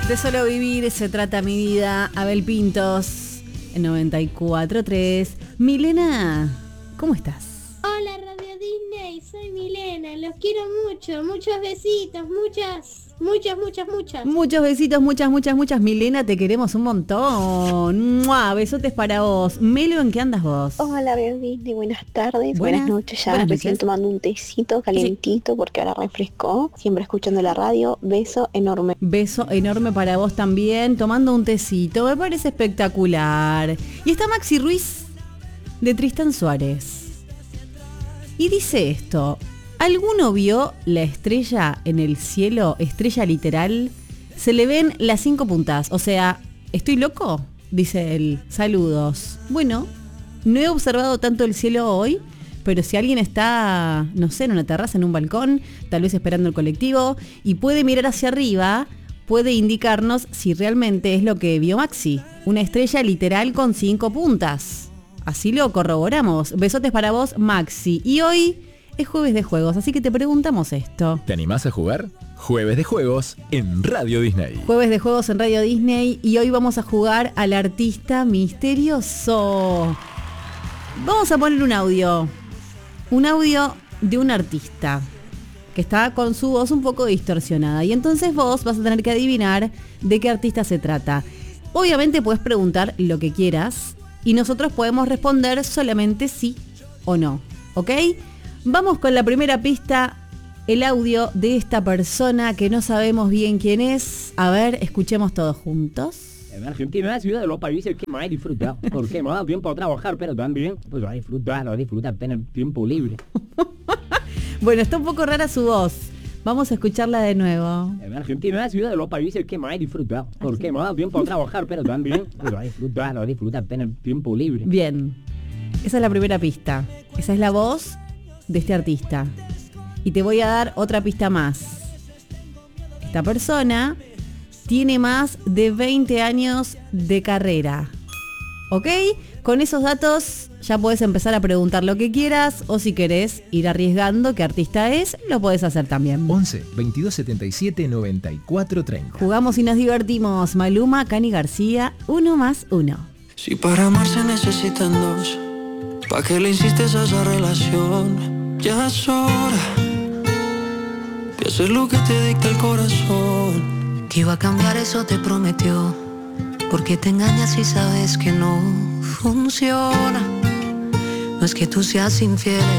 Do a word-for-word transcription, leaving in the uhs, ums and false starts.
De solo vivir se trata mi vida. Abel Pintos, en noventa y cuatro tres. Milena, ¿cómo estás? Hola Radio Disney, soy Milena, los quiero mucho, muchos besitos, muchas, muchas, muchas, muchas. Muchos besitos, muchas, muchas, muchas. Milena, te queremos un montón. ¡Mua! Besotes para vos. Melo, ¿en qué andas vos? Hola Radio Disney, buenas tardes, buenas, buenas noches, ya buenas recién noches. tomando un tecito calientito sí. Porque ahora refrescó, siempre escuchando la radio, beso enorme. Beso enorme para vos también, tomando un tecito, me parece espectacular. Y está Maxi Ruiz, de Tristán Suárez. Y dice esto: ¿alguno vio la estrella en el cielo? Estrella literal. Se le ven las cinco puntas. O sea, ¿estoy loco? Dice él. Saludos. Bueno, no he observado tanto el cielo hoy, pero si alguien está, no sé, en una terraza, en un balcón, tal vez esperando el colectivo, y puede mirar hacia arriba, puede indicarnos si realmente es lo que vio Maxi. Una estrella literal con cinco puntas. Así lo corroboramos. Besotes para vos, Maxi. Y hoy es jueves de juegos, así que te preguntamos esto. ¿Te animás a jugar? Jueves de juegos en Radio Disney. Jueves de juegos en Radio Disney y hoy vamos a jugar al artista misterioso. Vamos a poner un audio. Un audio de un artista que está con su voz un poco distorsionada. Y entonces vos vas a tener que adivinar de qué artista se trata. Obviamente puedes preguntar lo que quieras y nosotros podemos responder solamente sí o no, ¿ok? Vamos con la primera pista, el audio de esta persona que no sabemos bien quién es. A ver, escuchemos todos juntos. En Argentina es la ciudad de los países que más he disfrutado, porque me ha dado tiempo a trabajar, pero también pues a disfrutar, a disfrutar, tener tiempo libre. Bueno, está un poco rara su voz. Vamos a escucharla de nuevo. En Argentina es la ciudad de los países que más he disfrutado, porque me ha dado tiempo a trabajar, pero también pues a disfrutar, a disfrutar, tener tiempo libre. Bien, esa es la primera pista. Esa es la voz de este artista. Y te voy a dar otra pista más. Esta persona tiene más de veinte años de carrera. ¿Ok? Con esos datos ya puedes empezar a preguntar lo que quieras, o si querés ir arriesgando qué artista es, lo podés hacer también. once, veintidós, setenta y siete, noventa y cuatro, treinta. Jugamos y nos divertimos. Maluma, Cani García, uno más uno. Si para amar se necesitan dos, ¿pa' qué le insistes a esa relación? Ya es hora de hacer lo que te dicta el corazón. Que iba a cambiar, eso te prometió. Porque te engañas si sabes que no funciona. No es que tú seas infiel,